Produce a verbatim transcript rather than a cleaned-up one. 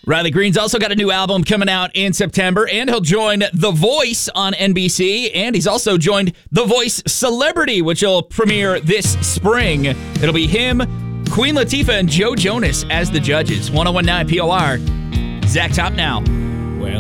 Riley Green's also got a new album coming out in September, and he'll join The Voice on N B C, and he's also joined The Voice Celebrity, which will premiere this spring. It'll be him, Queen Latifah, and Joe Jonas as the judges. one oh one point nine P O R. Zach Top now.